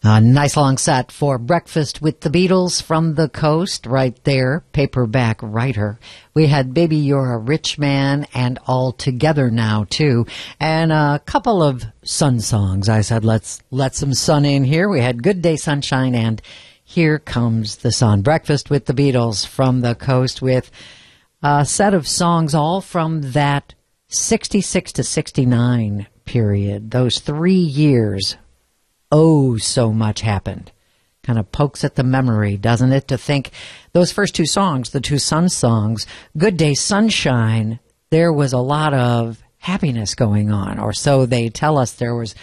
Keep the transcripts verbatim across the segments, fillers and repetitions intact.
A nice long set for Breakfast with the Beatles from the Coast, right there, paperback writer. We had Baby You're a Rich Man and All Together Now, too. And a couple of sun songs. I said, let's let some sun in here. We had Good Day Sunshine and Here Comes the Sun. Breakfast with the Beatles from the Coast with a set of songs all from that sixty-six to sixty-nine period. Those three years. Oh, so much happened. Kind of pokes at the memory, doesn't it, to think those first two songs, the two Sun songs, Good Day Sunshine, there was a lot of happiness going on, or so they tell us. There was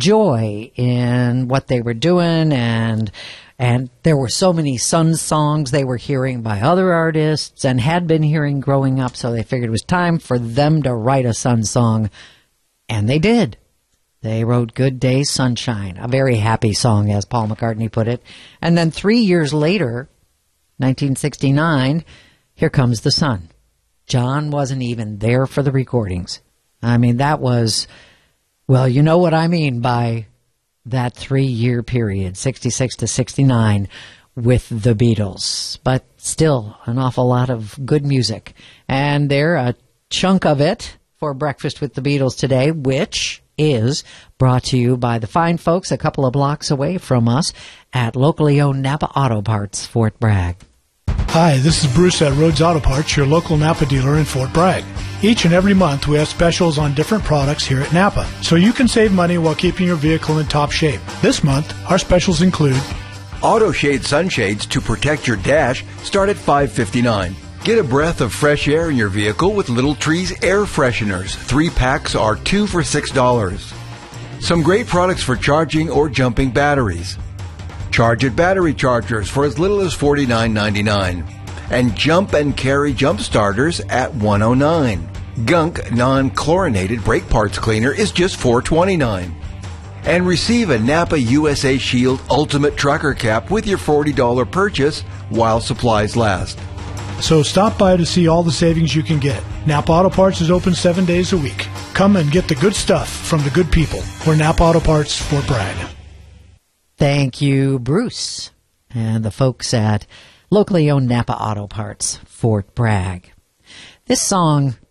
joy in what they were doing, and and there were so many Sun songs they were hearing by other artists and had been hearing growing up, so they figured it was time for them to write a Sun song, and they did. They wrote Good Day Sunshine, a very happy song, as Paul McCartney put it. And then three years later, nineteen sixty-nine, Here Comes the Sun. John wasn't even there for the recordings. I mean, that was, well, you know what I mean by that three-year period, sixty-six to sixty-nine, with the Beatles. But still, an awful lot of good music. And there, a chunk of it for Breakfast with the Beatles today, which is brought to you by the fine folks a couple of blocks away from us at locally owned Napa Auto Parts, Fort Bragg. Hi, this is Bruce at Rhodes Auto Parts, your local Napa dealer in Fort Bragg. Each and every month we have specials on different products here at Napa, so you can save money while keeping your vehicle in top shape. This month, our specials include Auto Shade sunshades to protect your dash start at five dollars and fifty-nine cents. Get a breath of fresh air in your vehicle with Little Trees air fresheners. Three packs are two for six dollars. Some great products for charging or jumping batteries. Charge It battery chargers for as little as forty-nine ninety-nine. And Jump and Carry jump starters at one oh nine. Gunk non-chlorinated brake parts cleaner is just four twenty-nine. And receive a Napa U S A Shield Ultimate Trucker Cap with your forty dollars purchase while supplies last. So stop by to see all the savings you can get. Napa Auto Parts is open seven days a week. Come and get the good stuff from the good people. We're Napa Auto Parts, Fort Bragg. Thank you, Bruce, and the folks at locally owned Napa Auto Parts, Fort Bragg. This song